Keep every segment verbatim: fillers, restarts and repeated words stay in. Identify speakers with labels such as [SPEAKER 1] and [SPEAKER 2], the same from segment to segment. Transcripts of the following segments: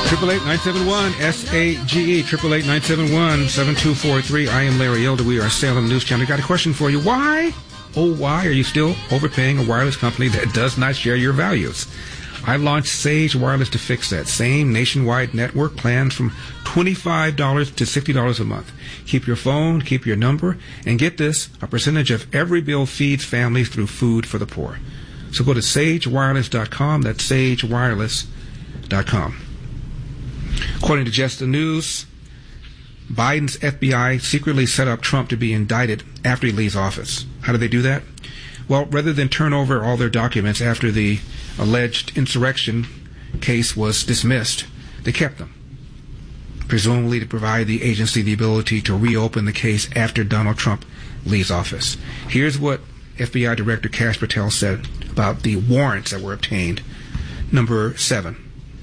[SPEAKER 1] Triple eight nine seven one S A G E. Triple eight nine seven one seven two four three. I am Larry Elder. We are Salem News Channel. Got a question for you. Why, oh why, are you still overpaying a wireless company that does not share your values? I launched Sage Wireless to fix that. Same nationwide network plans from twenty-five dollars to sixty dollars a month. Keep your phone, keep your number, and get this, a percentage of every bill feeds families through Food for the Poor. So go to sage wireless dot com. That's sage wireless dot com. According to Just the News, Biden's F B I secretly set up Trump to be indicted after he leaves office. How did they do that? Well, rather than turn over all their documents after the alleged insurrection case was dismissed, they kept them, presumably to provide the agency the ability to reopen the case after Donald Trump leaves office. Here's what F B I Director Kash Patel said about the warrants that were obtained. Number seven.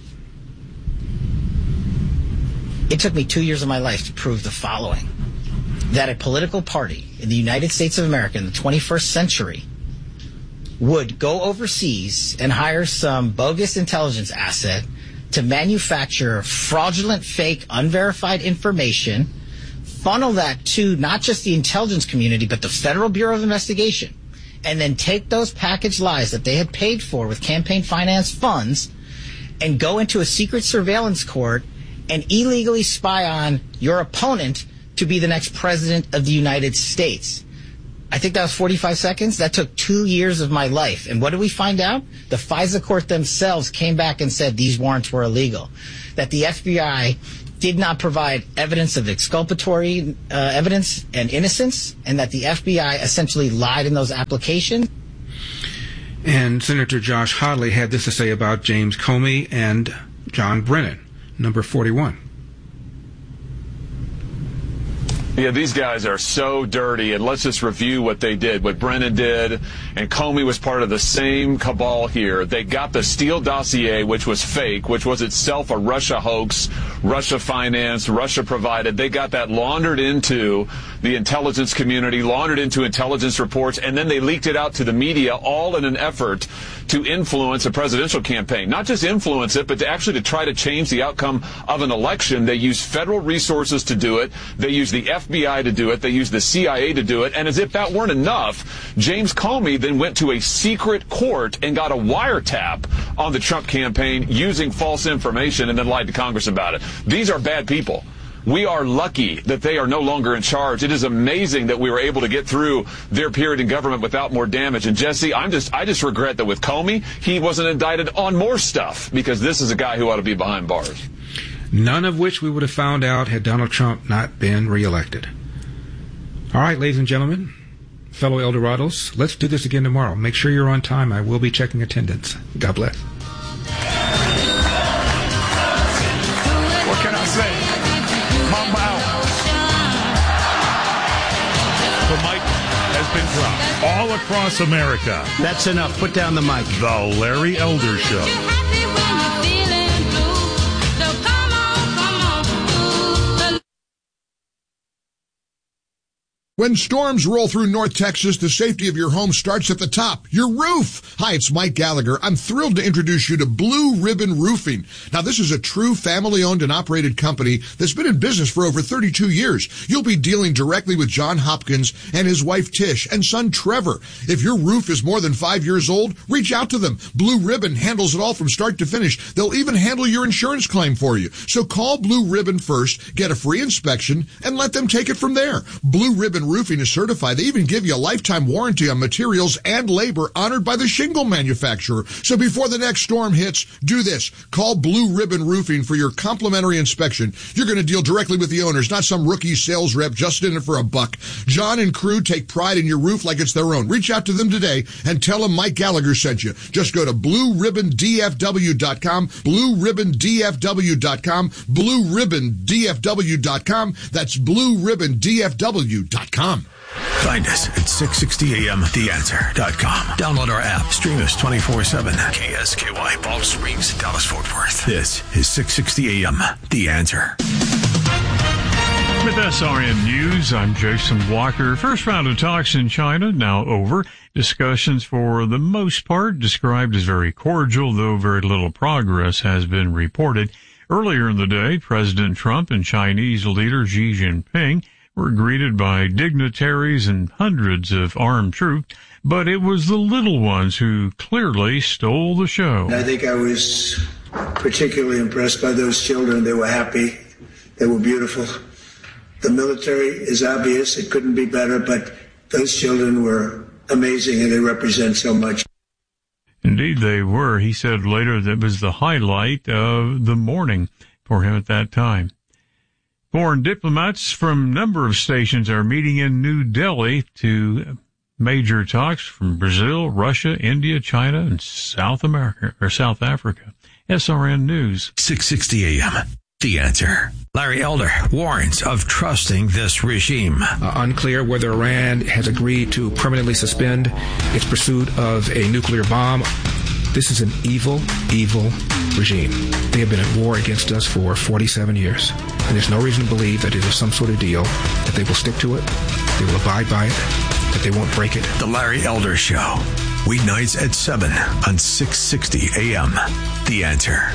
[SPEAKER 2] It took me two years of my life to prove the following: that a political party in the United States of America in the twenty-first century would go overseas and hire some bogus intelligence asset to manufacture fraudulent, fake, unverified information, funnel that to not just the intelligence community, but the Federal Bureau of Investigation, and then take those packaged lies that they had paid for with campaign finance funds and go into a secret surveillance court and illegally spy on your opponent to be the next president of the United States. I think that was forty-five seconds. That took two years of my life. And what did we find out? The FISA court themselves came back and said these warrants were illegal, that the F B I did not provide evidence of exculpatory uh, evidence and innocence, and that the F B I essentially lied in those applications.
[SPEAKER 1] And Senator Josh Hawley had this to say about James Comey and John Brennan. Number forty-one.
[SPEAKER 3] Yeah, these guys are so dirty, and let's just review what they did, what Brennan did, and Comey was part of the same cabal here. They got the Steele dossier, which was fake, which was itself a Russia hoax, Russia financed, Russia provided. They got that laundered into the intelligence community, laundered into intelligence reports, and then they leaked it out to the media, all in an effort to influence a presidential campaign. Not just influence it, but to actually to try to change the outcome of an election. They use federal resources to do it. They use the F B I to do it. They use the C I A to do it. And as if that weren't enough, James Comey then went to a secret court and got a wiretap on the Trump campaign using false information and then lied to Congress about it. These are bad people. We are lucky that they are no longer in charge. It is amazing that we were able to get through their period in government without more damage. And Jesse, I'm just, I just regret that with Comey, he wasn't indicted on more stuff, because this is a guy who ought to be behind bars.
[SPEAKER 1] None of which we would have found out had Donald Trump not been reelected. All right, ladies and gentlemen, fellow Eldorados, let's do this again tomorrow. Make sure you're on time. I will be checking attendance. God bless.
[SPEAKER 4] What can I say? Mamba out. The mic has been dropped all across America.
[SPEAKER 5] That's enough. Put down the mic.
[SPEAKER 4] The Larry Elder Show.
[SPEAKER 6] When storms roll through North Texas, the safety of your home starts at the top, your roof. Hi, it's Mike Gallagher. I'm thrilled to introduce you to Blue Ribbon Roofing. Now, this is a true family-owned and operated company that's been in business for over thirty-two years. You'll be dealing directly with John Hopkins and his wife Tish and son Trevor. If your roof is more than five years old, reach out to them. Blue Ribbon handles it all from start to finish. They'll even handle your insurance claim for you. So call Blue Ribbon first, get a free inspection, and let them take it from there. Blue Ribbon Roofing is certified. They even give you a lifetime warranty on materials and labor honored by the shingle manufacturer. So before the next storm hits, do this. Call Blue Ribbon Roofing for your complimentary inspection. You're going to deal directly with the owners, not some rookie sales rep just in it for a buck. John and crew take pride in your roof like it's their own. Reach out to them today and tell them Mike Gallagher sent you. Just go to blue ribbon d f w dot com, blue ribbon d f w dot com, blue ribbon d f w dot com. That's blue ribbon d f w dot com.
[SPEAKER 7] Find us at six sixty a m the answer dot com. Download our app. Stream us twenty-four seven. K S K Y, Balch Springs, Dallas, Fort Worth. This is six sixty a m The Answer.
[SPEAKER 8] With S R N News, I'm Jason Walker. First round of talks in China now over. Discussions, for the most part, described as very cordial, though very little progress has been reported. Earlier in the day, President Trump and Chinese leader Xi Jinping were greeted by dignitaries and hundreds of armed troops, but it was the little ones who clearly stole the show.
[SPEAKER 5] I think I was particularly impressed by those children. They were happy. They were beautiful. The military is obvious. It couldn't be better, but those children were amazing, and they represent so much.
[SPEAKER 8] Indeed, they were. He said later that was the highlight of the morning for him at that time. Foreign diplomats from a number of stations are meeting in New Delhi to major talks from Brazil, Russia, India, China, and South America or South Africa. S R N News.
[SPEAKER 7] six sixty A M. The Answer. Larry Elder warns of trusting this regime.
[SPEAKER 1] Uh, unclear whether Iran has agreed to permanently suspend its pursuit of a nuclear bomb. This is an evil, evil regime. They have been at war against us for forty-seven years. And there's no reason to believe that it is some sort of deal, that they will stick to it, they will abide by it, that they won't break it.
[SPEAKER 7] The Larry Elder Show. Weeknights at seven on six sixty A M. The Answer.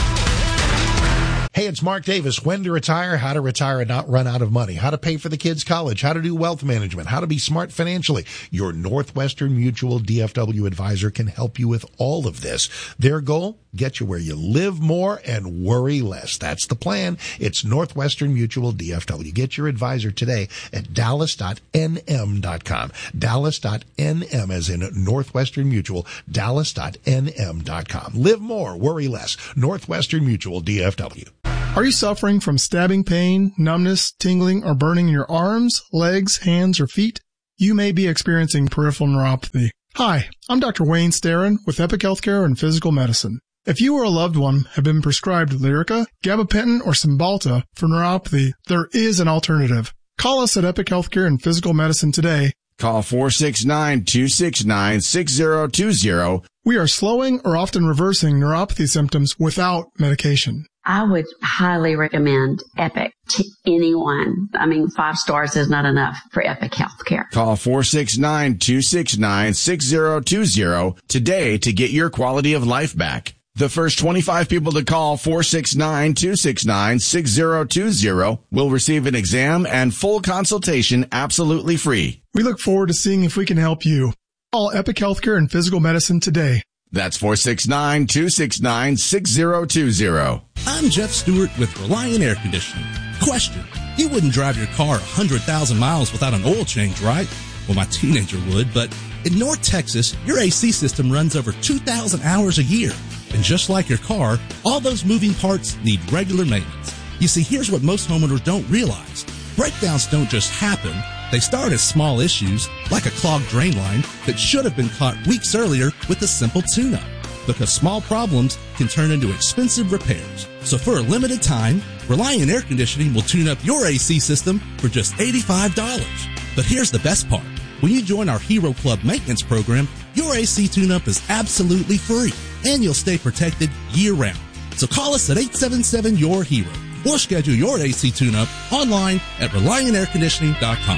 [SPEAKER 9] Hey, it's Mark Davis. When to retire, how to retire and not run out of money, how to pay for the kids' college, how to do wealth management, how to be smart financially. Your Northwestern Mutual D F W advisor can help you with all of this. Their goal? Get you where you live more and worry less. That's the plan. It's Northwestern Mutual D F W. Get your advisor today at dallas dot n m dot com. dallas dot n m as in Northwestern Mutual, dallas dot n m dot com. Live more, worry less. Northwestern Mutual D F W.
[SPEAKER 10] Are you suffering from stabbing pain, numbness, tingling, or burning in your arms, legs, hands, or feet? You may be experiencing peripheral neuropathy. Hi, I'm Doctor Wayne Starrin with Epic Healthcare and Physical Medicine. If you or a loved one have been prescribed Lyrica, gabapentin, or Cymbalta for neuropathy, there is an alternative. Call us at Epic Healthcare and Physical Medicine today.
[SPEAKER 11] Call four six nine, two six nine, six zero two zero.
[SPEAKER 10] We are slowing or often reversing neuropathy symptoms without medication.
[SPEAKER 12] I would highly recommend Epic to anyone. I mean, five stars is not enough for Epic Healthcare.
[SPEAKER 11] Call four six nine, two six nine, six zero two zero today to get your quality of life back. The first twenty-five people to call four six nine, two six nine, six zero two zero will receive an exam and full consultation absolutely free.
[SPEAKER 10] We look forward to seeing if we can help you. Call Epic Healthcare and Physical Medicine today.
[SPEAKER 11] That's four six nine, two six nine, six zero two zero.
[SPEAKER 13] I'm Jeff Stewart with Reliant Air Conditioning. Question: you wouldn't drive your car one hundred thousand miles without an oil change, right? Well, my teenager would, but in North Texas, your A C system runs over two thousand hours a year. And just like your car, all those moving parts need regular maintenance. You see, here's what most homeowners don't realize. Breakdowns don't just happen. They start as small issues, like a clogged drain line that should have been caught weeks earlier with a simple tune-up. Because small problems can turn into expensive repairs. So for a limited time, Reliant Air Conditioning will tune up your A C system for just eighty-five dollars. But here's the best part. When you join our Hero Club maintenance program, your A C tune-up is absolutely free, and you'll stay protected year-round. So call us at eight seven seven, Y O U R hero or schedule your A C tune-up online at reliant air conditioning dot com.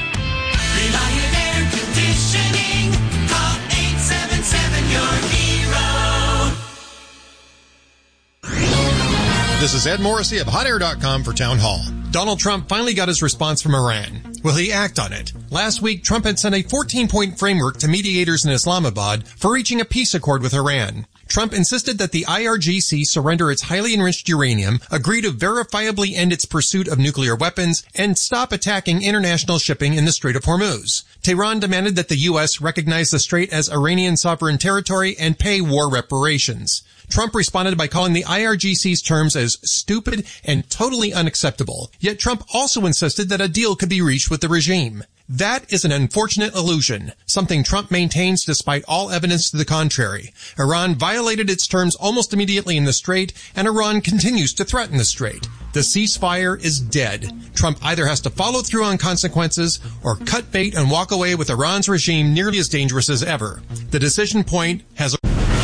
[SPEAKER 14] Reliant Air Conditioning. Call eight seven seven, Y O U R hero.
[SPEAKER 15] This is Ed Morrissey of hot air dot com for Town Hall. Donald Trump finally got his response from Iran. Will he act on it? Last week, Trump had sent a fourteen-point framework to mediators in Islamabad for reaching a peace accord with Iran. Trump insisted that the I R G C surrender its highly enriched uranium, agree to verifiably end its pursuit of nuclear weapons, and stop attacking international shipping in the Strait of Hormuz. Tehran demanded that the U S recognize the strait as Iranian sovereign territory and pay war reparations. Trump responded by calling the I R G C's terms as stupid and totally unacceptable. Yet Trump also insisted that a deal could be reached with the regime. That is an unfortunate illusion, something Trump maintains despite all evidence to the contrary. Iran violated its terms almost immediately in the strait, and Iran continues to threaten the strait. The ceasefire is dead. Trump either has to follow through on consequences or cut bait and walk away with Iran's regime nearly as dangerous as ever. The decision point has...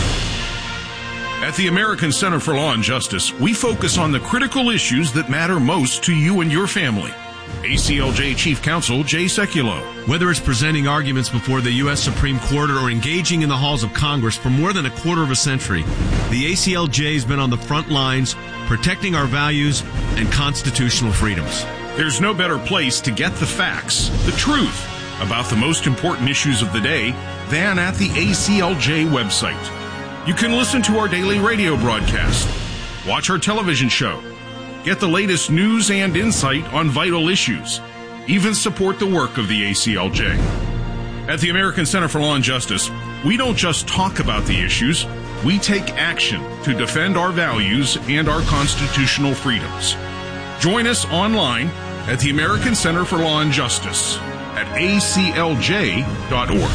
[SPEAKER 4] At the American Center for Law and Justice, we focus on the critical issues that matter most to you and your family.
[SPEAKER 16] A C L J Chief Counsel Jay Sekulow. Whether it's presenting arguments before the U S Supreme Court or engaging in the halls of Congress for more than a quarter of a century, the A C L J has been on the front lines protecting our values and constitutional freedoms.
[SPEAKER 17] There's no better place to get the facts, the truth, about the most important issues of the day than at the A C L J website. You can listen to our daily radio broadcast, watch our television show, get the latest news and insight on vital issues, even support the work of the A C L J. At the American Center for Law and Justice, we don't just talk about the issues, we take action to defend our values and our constitutional freedoms. Join us online at the American Center for Law and Justice at A C L J dot org.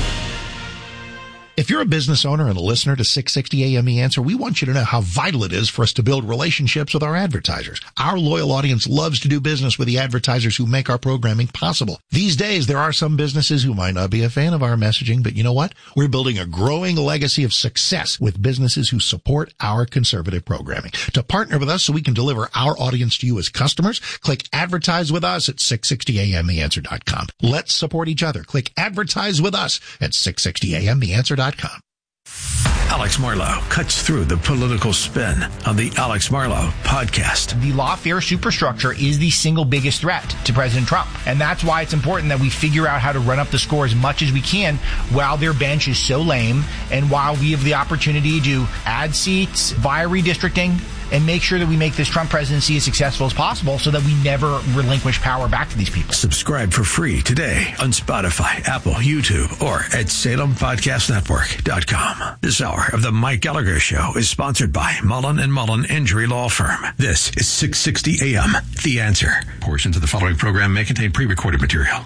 [SPEAKER 9] If you're a business owner and a listener to six sixty A M The Answer, we want you to know how vital it is for us to build relationships with our advertisers. Our loyal audience loves to do business with the advertisers who make our programming possible. These days, there are some businesses who might not be a fan of our messaging, but you know what? We're building a growing legacy of success with businesses who support our conservative programming. To partner with us so we can deliver our audience to you as customers, click Advertise with Us at six sixty A M the answer dot com. Let's support each other. Click Advertise with Us at six sixty A M the answer dot com.
[SPEAKER 7] Alex Marlow cuts through the political spin on the Alex Marlow podcast.
[SPEAKER 18] The lawfare superstructure is the single biggest threat to President Trump. And that's why it's important that we figure out how to run up the score as much as we can while their bench is so lame and while we have the opportunity to add seats via redistricting and make sure that we make this Trump presidency as successful as possible so that we never relinquish power back to these people.
[SPEAKER 7] Subscribe for free today on Spotify, Apple, YouTube, or at Salem Podcast Network dot com. This hour of the Mike Gallagher Show is sponsored by Mullen and Mullen Injury Law Firm. This is six sixty A M, The Answer. Portions of the following program may contain pre-recorded material.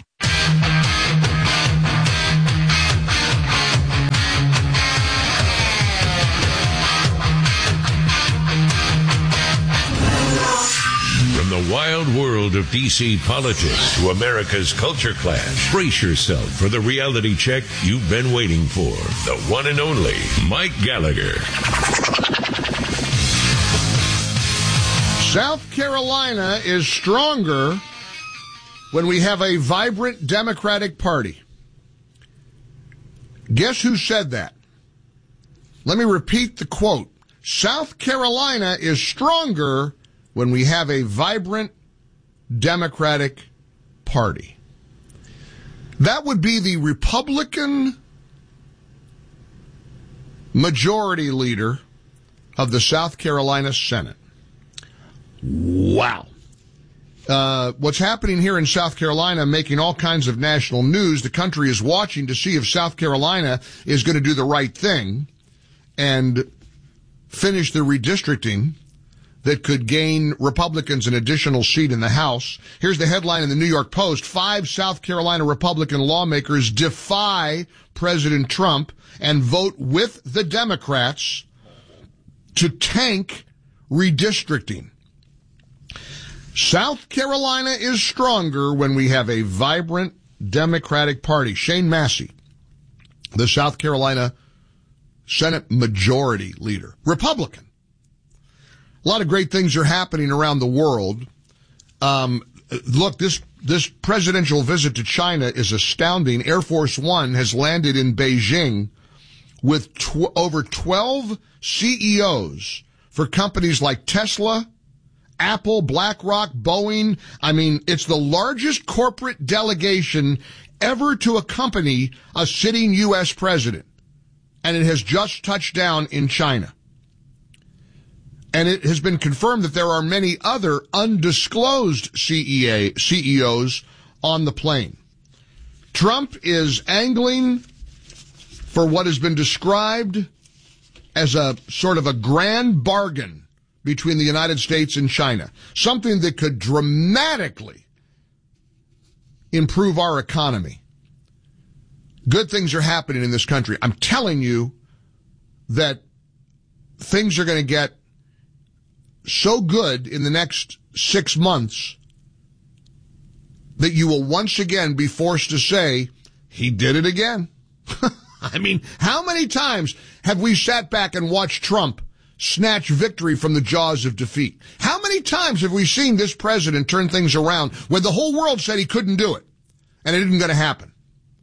[SPEAKER 19] From the wild world of D C politics to America's culture clash, brace yourself for the reality check you've been waiting for. The one and only Mike Gallagher.
[SPEAKER 6] South Carolina is stronger when we have a vibrant Democratic Party. Guess who said that? Let me repeat the quote. South Carolina is stronger when we have a vibrant Democratic Party. That would be the Republican majority leader of the South Carolina Senate. Wow. Uh, what's happening here in South Carolina, making all kinds of national news. The country is watching to see if South Carolina is going to do the right thing and finish the redistricting that could gain Republicans an additional seat in the House. Here's the headline in the New York Post. Five South Carolina Republican lawmakers defy President Trump and vote with the Democrats to tank redistricting. South Carolina is stronger when we have a vibrant Democratic Party. Shane Massey, the South Carolina Senate Majority Leader, Republican. A lot of great things are happening around the world. Um, look, this this presidential visit to China is astounding. Air Force One has landed in Beijing with tw- over twelve C E Os for companies like Tesla, Apple, BlackRock, Boeing. I mean, it's the largest corporate delegation ever to accompany a sitting U S president. And it has just touched down in China. And it has been confirmed that there are many other undisclosed C E A, C E Os on the plane. Trump is angling for what has been described as a sort of a grand bargain between the United States and China, something that could dramatically improve our economy. Good things are happening in this country. I'm telling you that things are going to get so good in the next six months that you will once again be forced to say, he did it again. I mean, how many times have we sat back and watched Trump snatch victory from the jaws of defeat. How many times have we seen this president turn things around when the whole world said he couldn't do it? And it isn't going to happen.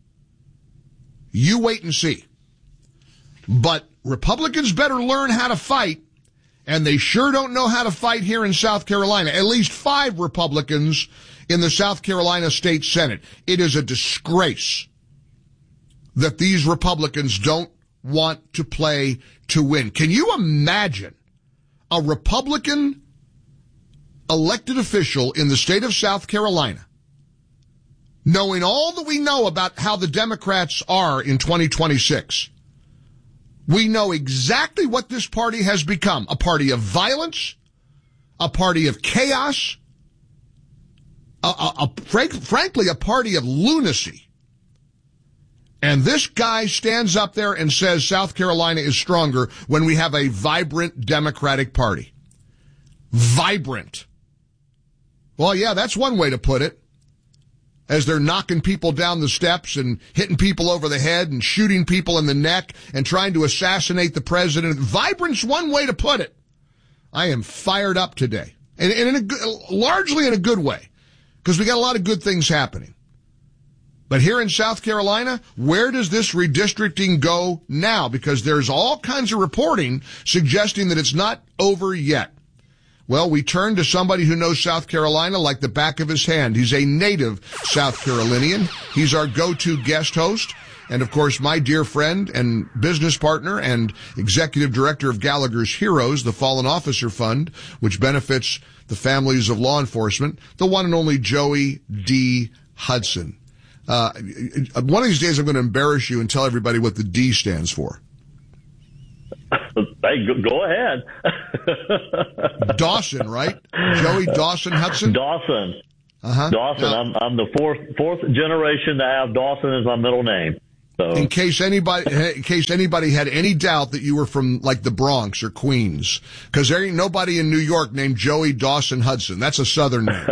[SPEAKER 6] You wait and see. But Republicans better learn how to fight, and they sure don't know how to fight here in South Carolina. At least five Republicans in the South Carolina State Senate. It is a disgrace that these Republicans don't want to play to win. Can you imagine a Republican elected official in the state of South Carolina knowing all that we know about how the Democrats are in twenty twenty-six? We know exactly what this party has become. A party of violence, a party of chaos, a, a, a frank, frankly, a party of lunacy. And this guy stands up there and says South Carolina is stronger when we have a vibrant Democratic Party. Vibrant. Well, yeah, that's one way to put it. As they're knocking people down the steps and hitting people over the head and shooting people in the neck and trying to assassinate the president. Vibrant's one way to put it. I am fired up today. And, and in a good, largely in a good way. Because we got a lot of good things happening. But here in South Carolina, where does this redistricting go now? Because there's all kinds of reporting suggesting that it's not over yet. Well, we turn to somebody who knows South Carolina like the back of his hand. He's a native South Carolinian. He's our go-to guest host. And, of course, my dear friend and business partner and executive director of Gallagher's Heroes, the Fallen Officer Fund, which benefits the families of law enforcement, the one and only Joey D. Hudson. Uh, one of these days I'm going to embarrass you and tell everybody what the D stands for.
[SPEAKER 20] Hey, go ahead.
[SPEAKER 6] Dawson, right? Joey Dawson Hudson?
[SPEAKER 20] Dawson.
[SPEAKER 6] Uh-huh.
[SPEAKER 20] Dawson.
[SPEAKER 6] Now,
[SPEAKER 20] I'm, I'm the fourth fourth generation to have Dawson as my middle name. So.
[SPEAKER 6] In case anybody, in case anybody had any doubt that you were from like the Bronx or Queens, because there ain't nobody in New York named Joey Dawson Hudson. That's a Southern name.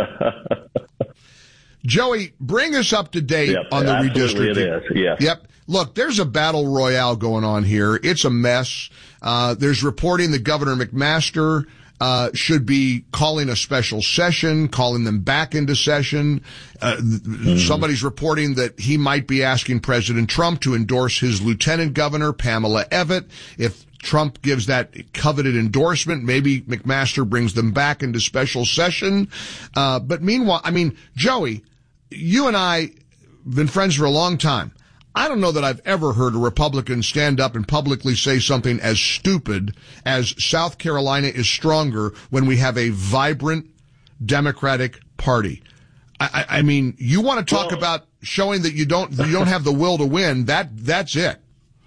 [SPEAKER 6] Joey, bring us up to date
[SPEAKER 20] yep,
[SPEAKER 6] on the redistricting.
[SPEAKER 20] It is, yes.
[SPEAKER 6] Yep. Look, there's a battle royale going on here. It's a mess. Uh, there's reporting that Governor McMaster uh, should be calling a special session, calling them back into session. Uh, mm-hmm. Somebody's reporting that he might be asking President Trump to endorse his lieutenant governor, Pamela Evette. If Trump gives that coveted endorsement, maybe McMaster brings them back into special session. Uh, but meanwhile, I mean, Joey, you and I have been friends for a long time. I don't know that I've ever heard a Republican stand up and publicly say something as stupid as South Carolina is stronger when we have a vibrant Democratic Party. I, I, I mean, you want to talk well, about showing that you don't you don't have the will to win. That that's it.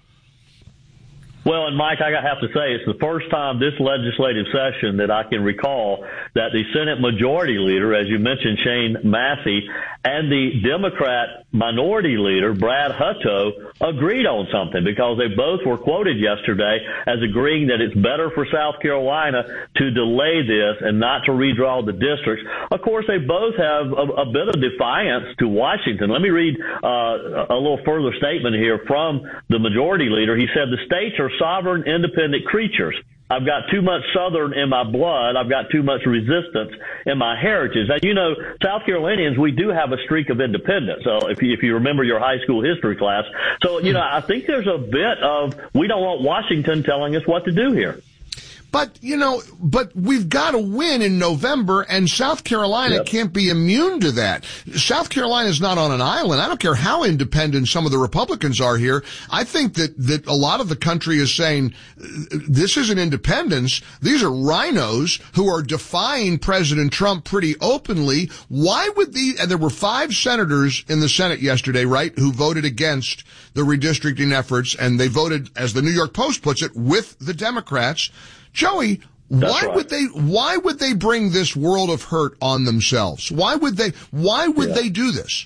[SPEAKER 20] Well, and Mike, I have to say, it's the first time this legislative session that I can recall that the Senate Majority Leader, as you mentioned, Shane Massey, and the Democrat Minority Leader, Brad Hutto, agreed on something, because they both were quoted yesterday as agreeing that it's better for South Carolina to delay this and not to redraw the districts. Of course, they both have a, a bit of defiance to Washington. Let me read uh, a little further statement here from the Majority Leader. He said, the states are sovereign, independent creatures. I've got too much Southern in my blood. I've got too much resistance in my heritage. Now, you know, South Carolinians, we do have a streak of independence. So if you, if you remember your high school history class. So, you know, I think there's a bit of we don't want Washington telling us what to do here.
[SPEAKER 6] But, you know, but we've got to win in November, and South Carolina yep. can't be immune to that. South Carolina is not on an island. I don't care how independent some of the Republicans are here. I think that, that a lot of the country is saying this isn't independence. These are rhinos who are defying President Trump pretty openly. Why would the, and there were five senators in the Senate yesterday, right, who voted against the redistricting efforts, and they voted, as the New York Post puts it, with the Democrats. Joey,
[SPEAKER 20] That's
[SPEAKER 6] why
[SPEAKER 20] right.
[SPEAKER 6] would they, why would they bring this world of hurt on themselves? Why would they, why would
[SPEAKER 20] yeah.
[SPEAKER 6] they do this?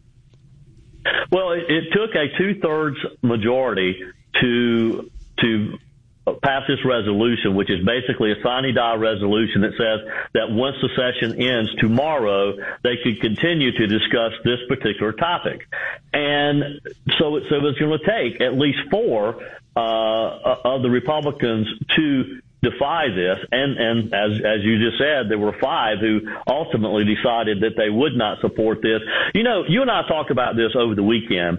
[SPEAKER 20] Well, it, it took a two-thirds majority to, to pass this resolution, which is basically a sine die resolution that says that once the session ends tomorrow, they could continue to discuss this particular topic. And so, so it's going to take at least four uh, of the Republicans to defy this. And, and as, as you just said, there were five who ultimately decided that they would not support this. You know, you and I talked about this over the weekend,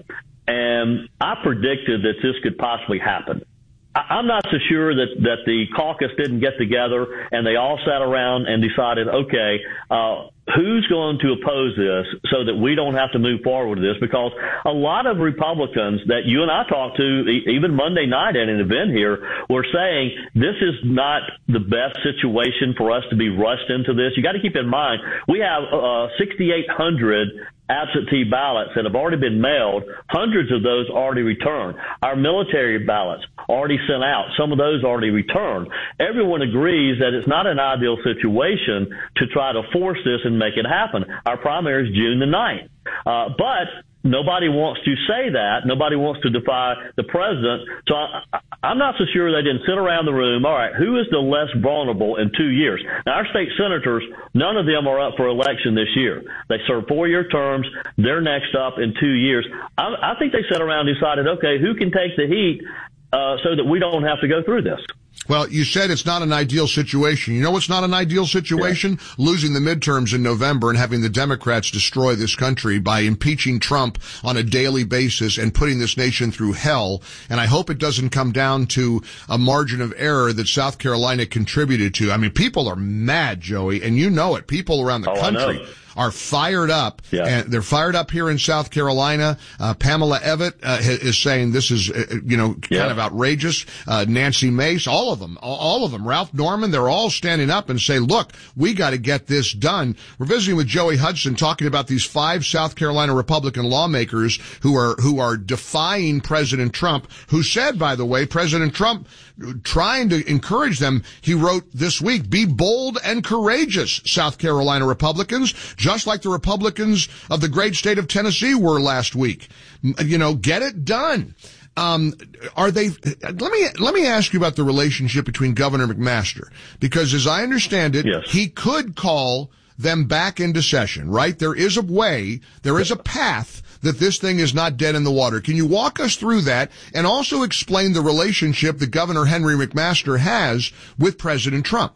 [SPEAKER 20] and I predicted that this could possibly happen. I'm not so sure that, that the caucus didn't get together and they all sat around and decided, okay, uh, who's going to oppose this so that we don't have to move forward with this? Because a lot of Republicans that you and I talked to, even Monday night at an event here, were saying this is not the best situation for us to be rushed into this. You got to keep in mind, we have uh, sixty-eight hundred absentee ballots that have already been mailed, hundreds of those already returned. Our military ballots already sent out, some of those already returned. Everyone agrees that it's not an ideal situation to try to force this and make it happen. Our primary is June the ninth. Uh, but nobody wants to say that. Nobody wants to defy the president. So I, I'm not so sure they didn't sit around the room. All right, who is the less vulnerable in two years? Now, our state senators, none of them are up for election this year. They serve four-year terms. They're next up in two years. I, I think they sat around and decided, okay, who can take the heat uh, so that we don't have to go through this?
[SPEAKER 6] Well, you said it's not an ideal situation. You know what's not an ideal situation? Yeah. Losing the midterms in November and having the Democrats destroy this country by impeaching Trump on a daily basis and putting this nation through hell. And I hope it doesn't come down to a margin of error that South Carolina contributed to. I mean, people are mad, Joey, and you know it. People around the
[SPEAKER 20] oh,
[SPEAKER 6] country are fired up,
[SPEAKER 20] yeah.
[SPEAKER 6] and they're fired up here in South Carolina. Uh, Pamela Evitt uh, is saying this is, uh, you know, kind
[SPEAKER 20] yeah.
[SPEAKER 6] of outrageous. Uh, Nancy Mace, all of them, all of them. Ralph Norman, they're all standing up and say, look, we got to get this done. We're visiting with Joey Hudson, talking about these five South Carolina Republican lawmakers who are who are defying President Trump, who said, by the way, President Trump, trying to encourage them, he wrote this week, be bold and courageous, South Carolina Republicans, just like the Republicans of the great state of Tennessee were last week. You know, get it done. Um, are they, let me, let me ask you about the relationship between Governor McMaster, because as I understand it,
[SPEAKER 20] yes.
[SPEAKER 6] he could call them back into session, right? There is a way, there is a path that this thing is not dead in the water. Can you walk us through that and also explain the relationship that Governor Henry McMaster has with President Trump?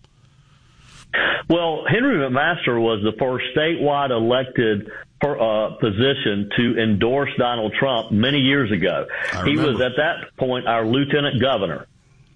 [SPEAKER 20] Well, Henry McMaster was the first statewide elected per, uh, position to endorse Donald Trump many years ago. He was at that point our lieutenant governor,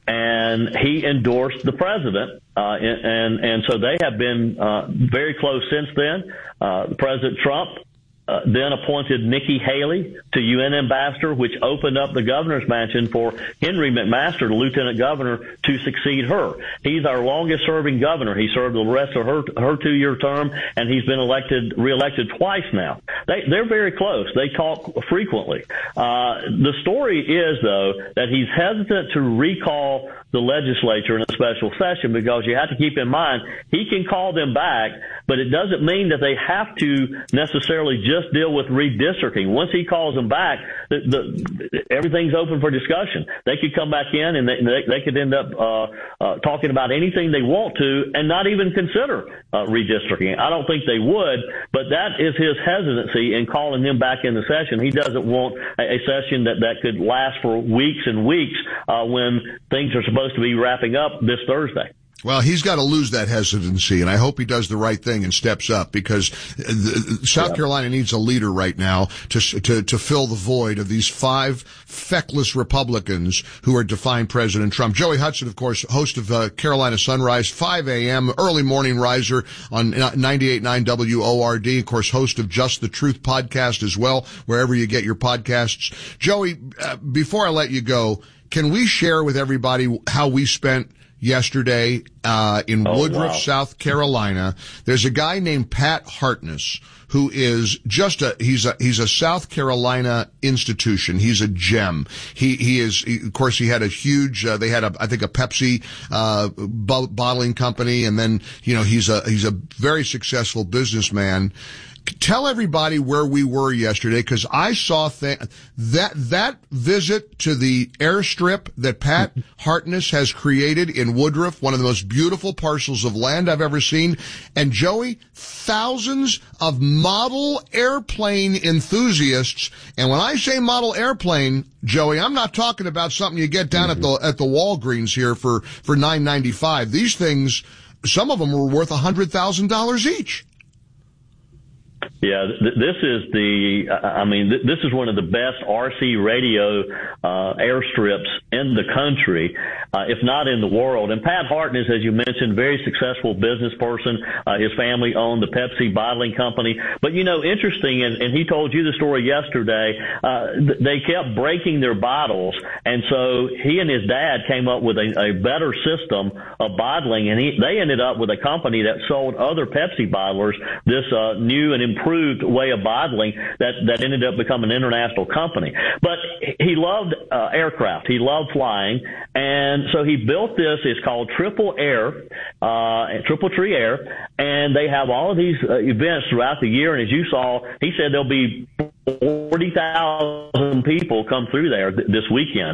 [SPEAKER 20] and he endorsed the president. Uh, and, and, and so they have been uh, very close since then. Uh, President Trump Uh, then appointed Nikki Haley to U N ambassador, which opened up the governor's mansion for Henry McMaster, the lieutenant governor, to succeed her. He's our longest serving governor. He served the rest of her her two year term, and he's been elected reelected twice now. They they're very close. They talk frequently. Uh, the story is though that he's hesitant to recall the legislature in a special session because you have to keep in mind he can call them back, but it doesn't mean that they have to necessarily just deal with redistricting. Once he calls them back, the, the, everything's open for discussion. They could come back in and they, they, they could end up uh, uh, talking about anything they want to and not even consider uh, redistricting. I don't think they would, but that is his hesitancy in calling them back in the session. He doesn't want a, a session that, that could last for weeks and weeks uh, when things are supposed to be wrapping up this Thursday.
[SPEAKER 6] Well, he's got to lose that hesitancy, and I hope he does the right thing and steps up because the, South yeah. Carolina needs a leader right now to, to to fill the void of these five feckless Republicans who are defying President Trump. Joey Hudson, of course, host of uh, Carolina Sunrise, five a.m., early morning riser on ninety-eight point nine W O R D, of course, host of Just the Truth podcast as well, wherever you get your podcasts. Joey, uh, before I let you go, can we share with everybody how we spent yesterday uh in oh, Woodruff, wow. South Carolina? There's a guy named Pat Hartness who is just a he's a he's a South Carolina institution. He's a gem. He he is he, of course he had a huge uh, they had a I think a Pepsi uh bo- bottling company, and then you know he's a he's a very successful businessman. Tell everybody where we were yesterday, because I saw th- that that visit to the airstrip that Pat Hartness has created in Woodruff, one of the most beautiful parcels of land I've ever seen. And Joey, thousands of model airplane enthusiasts. And when I say model airplane, Joey, I'm not talking about something you get down mm-hmm. at the at the Walgreens here for for nine ninety-five. These things, some of them were worth one hundred thousand dollars each.
[SPEAKER 20] Yeah, th- this is the, I mean, th- this is one of the best R C radio uh, airstrips in the country, uh, if not in the world. And Pat Hartness, as you mentioned, very successful business person. Uh, his family owned the Pepsi bottling company. But, you know, interesting, and, and he told you the story yesterday, uh, th- they kept breaking their bottles. And so he and his dad came up with a, a better system of bottling, and he, they ended up with a company that sold other Pepsi bottlers this uh, new and improved way of bottling that, that ended up becoming an international company. But he loved uh, aircraft. He loved flying. And so he built this. It's called Triple Air, uh, Triple Tree Air. And they have all of these uh, events throughout the year. And as you saw, he said there'll be forty thousand people come through there th- this weekend.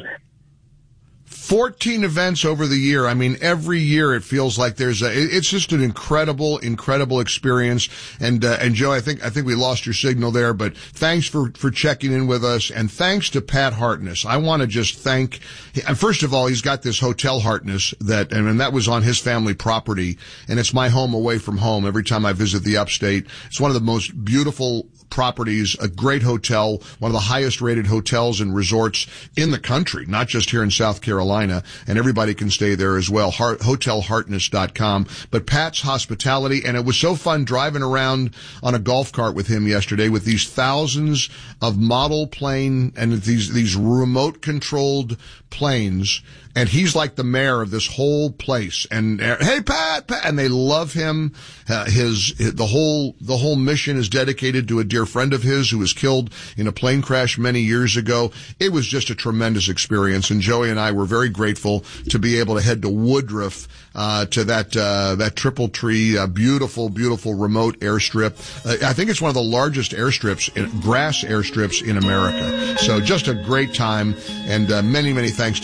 [SPEAKER 6] fourteen events over the year. I mean, every year it feels like there's a, it's just an incredible, incredible experience. And, uh, and Joe, I think, I think we lost your signal there, but thanks for, for checking in with us. And thanks to Pat Hartness. I want to just thank, first of all, he's got this Hotel Hartness that, and, and that was on his family property. And it's my home away from home every time I visit the upstate. It's one of the most beautiful properties, a great hotel, one of the highest rated hotels and resorts in the country, not just here in South Carolina, and everybody can stay there as well, Heart, hotel hartness dot com. But Pat's hospitality, and it was so fun driving around on a golf cart with him yesterday with these thousands of model plane and these, these remote controlled planes. And he's like the mayor of this whole place. And uh, hey, Pat, Pat, and they love him. Uh, his, his the whole the whole mission is dedicated to a dear friend of his who was killed in a plane crash many years ago. It was just a tremendous experience, and Joey and I were very grateful to be able to head to Woodruff uh, to that uh, that Triple Tree, uh, beautiful, beautiful remote airstrip. Uh, I think it's one of the largest airstrips, in, grass airstrips in America. So just a great time, and uh, many, many thanks to